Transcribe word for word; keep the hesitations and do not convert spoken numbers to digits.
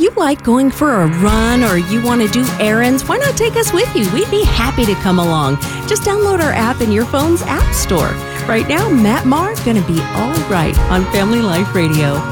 you like going for a run or you want to do errands, why not take us with you? We'd be happy to come along. Just download our app in your phone's app store. Right now, Matt Maher going to be all right on Family Life Radio.